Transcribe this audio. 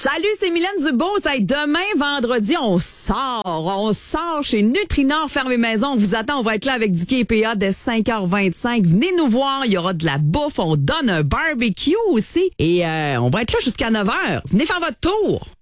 Salut, c'est Mylène Dubois. Ça, demain, vendredi, on sort chez Nutrinor Ferme Maison. On vous attend. On va être là avec Dicky et PA dès 5h25. Venez nous voir. Il y aura de la bouffe. On donne un barbecue aussi. Et on va être là jusqu'à 9h. Venez faire votre tour.